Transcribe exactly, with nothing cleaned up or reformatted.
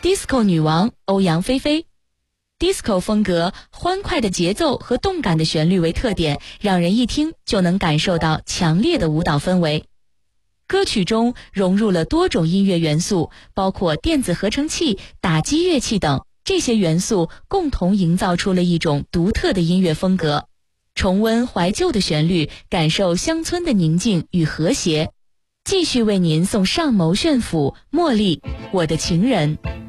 disco 女王欧阳菲菲。disco 风格欢快的节奏和动感的旋律为特点，让人一听就能感受到强烈的舞蹈氛围。歌曲中融入了多种音乐元素，包括电子合成器、打击乐器等，这些元素共同营造出了一种独特的音乐风格。重温怀旧的旋律，感受乡村的宁静与和谐。继续为您送上谋炫府，茉莉，我的情人。